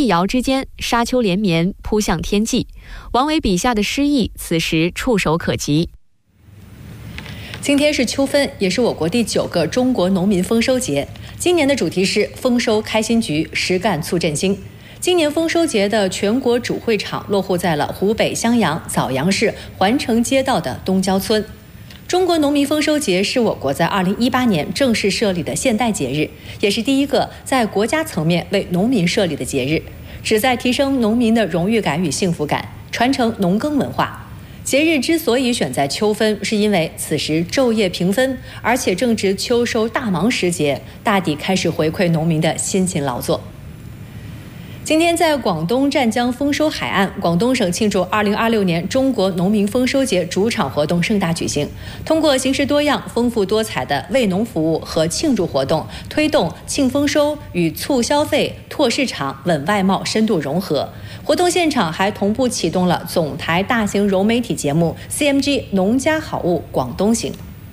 遥之间，沙丘连绵扑向天际。王维笔下的诗意，此时触手可及。 今天是秋分，也是我国第9个中国农民丰收节。今年的主题是丰收开新局，实干促振兴。今年丰收节的全国主会场落户在了湖北襄阳枣阳市环城街道的东郊村。中国农民丰收节是我国在2018年正式设立的现代节日，也是第一个在国家层面为农民设立的节日，旨在提升农民的荣誉感与幸福感，传承农耕文化。节日之所以选在秋分，是因为此时昼夜平分，而且正值秋收大忙时节，大地开始回馈农民的辛勤劳作。今天在广东湛江丰收海岸，广东省庆祝2026年中国农民丰收节主场活动盛大举行。通过形式多样、丰富多彩的为农服务和庆祝活动，推动庆丰收与促消费、拓市场、稳外贸深度融合。活动现场还同步启动了总台大型融媒体节目 CMG 农家好物广东行。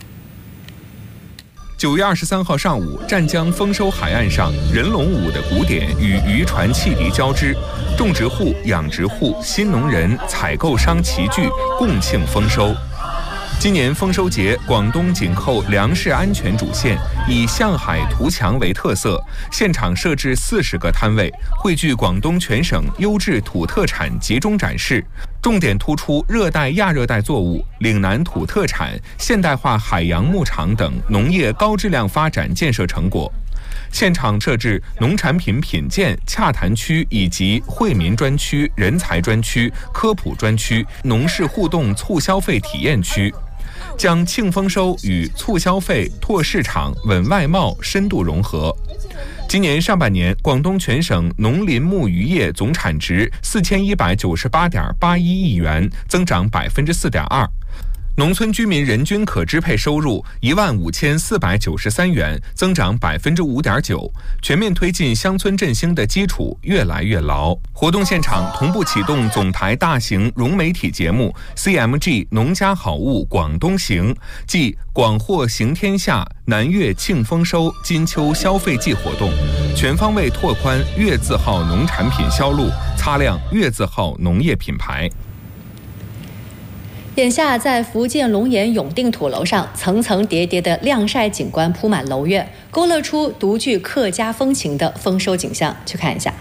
9月23号上午，湛江丰收海岸上，人龙舞的鼓点与渔船汽笛交织，种植户、养殖户、新农人、采购商齐聚，共庆丰收。今年丰收节，广东紧扣粮食安全主线，以向海图墙为特色，现场设置40个摊位，汇聚广东全省优质土特产集中展示，重点突出热带亚热带作物、岭南土特产、现代化海洋牧场等农业高质量发展建设成果。现场设置农产品品鉴、洽谈区以及惠民专区、人才专区、科普专区、农事互动促消费体验区，将庆丰收与促消费、拓市场、稳外贸深度融合。今年上半年，广东全省农林牧渔业总产值4198.81亿元，增长4.2%。农村居民人均可支配收入15493元，增长5.9%。全面推进乡村振兴的基础越来越牢。活动现场同步启动总台大型融媒体节目 CMG 农家好物广东行，即广货行天下、南粤庆丰收、金秋消费季活动，全方位拓宽粤字号农产品销路，擦亮粤字号农业品牌。 眼下在福建龙岩永定土楼上，层层叠叠的晾晒景观铺满楼院，勾勒出独具客家风情的丰收景象。去看一下。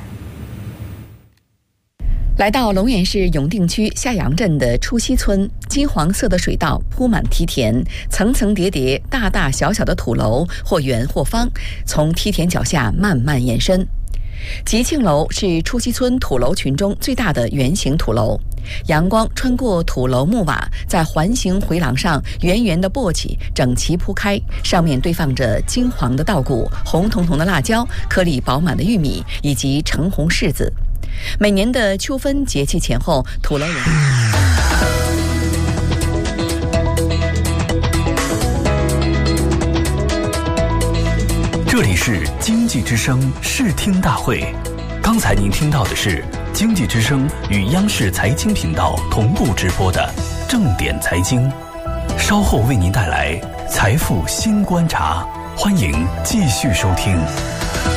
来到龙岩市永定区下阳镇的初溪村，金黄色的水稻铺满梯田，层层叠叠、大大小小的土楼，或圆或方，从梯田脚下慢慢延伸。吉庆楼是初溪村土楼群中最大的圆形土楼，阳光穿过土楼木瓦，在环形回廊上圆圆的簸起，整齐铺开，上面堆放着金黄的稻谷、红彤彤的辣椒、颗粒饱满的玉米以及橙红柿子。每年的秋分节气前后，土楼人这里是经济之声视听大会，刚才您听到的是经济之声与央视财经频道同步直播的正点财经，稍后为您带来财富新观察，欢迎继续收听。